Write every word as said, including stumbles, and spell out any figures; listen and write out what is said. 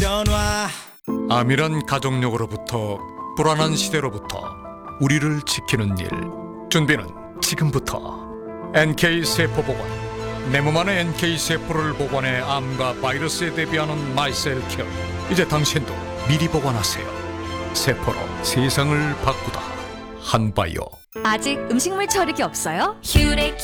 변화. 암이란 가족력으로부터 불안한 시대로부터 우리를 지키는 일. 준비는 지금부터. 엔케이 세포보관. 내 몸 안에 엔케이 세포를 보관해 암과 바이러스에 대비하는 마이셀케어. 이제 당신도 미리 보관하세요. 세포로 세상을 바꾸다. 한바이오. 아직 음식물 처리기 없어요? 큐렉